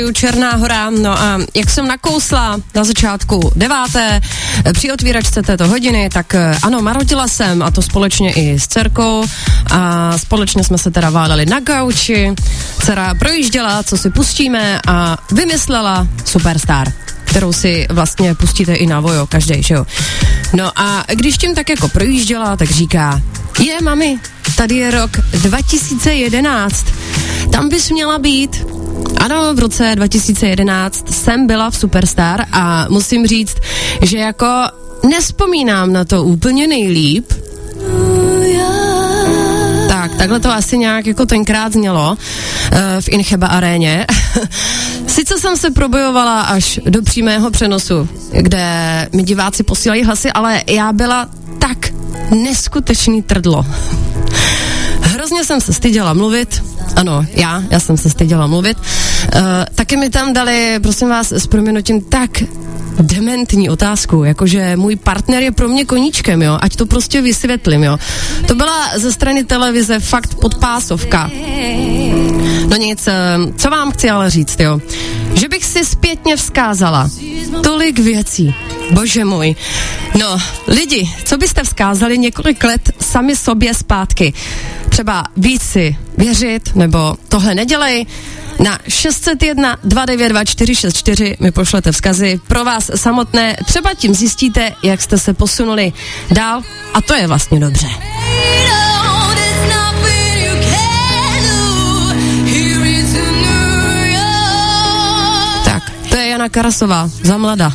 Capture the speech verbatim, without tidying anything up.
Černá Hora, no a jak jsem nakousla na začátku deváté při otvíračce této hodiny, tak ano, marodila jsem, a to společně i s dcerkou, a společně jsme se teda váleli na gauči, dcera projížděla, co si pustíme, a vymyslela Superstar, kterou si vlastně pustíte i na Vojo, každej, že jo. No a když tím tak jako projížděla, tak říká: je, mami, tady je rok dva tisíce jedenáct, tam bys měla být. Ano, v roce dva tisíce jedenáct jsem byla v Superstar a musím říct, že jako nespomínám na to úplně nejlíp. Tak, takhle to asi nějak jako tenkrát znělo uh, v Incheba aréně. Sice jsem se probojovala až do přímého přenosu, kde mi diváci posílají hlasy, ale já byla tak neskutečný trdlo. Hrozně jsem se styděla mluvit. Ano, já, já jsem se styděla mluvit. Uh, taky mi tam dali, prosím vás, s prominutím tak dementní otázku, jakože můj partner je pro mě koníčkem, jo, ať to prostě vysvětlím, jo. To byla ze strany televize fakt podpásovka. No nic, co vám chci ale říct, jo, že bych si zpětně vzkázala tolik věcí, bože můj. No, lidi, co byste vzkázali několik let sami sobě zpátky? Třeba víc si věřit, nebo tohle nedělej. Na šest set jedna dva devět dva čtyři šest čtyři mi pošlete vzkazy pro vás samotné. Třeba tím zjistíte, jak jste se posunuli dál, a to je vlastně dobře. Tak, to je Jana Karasová, Za mlada.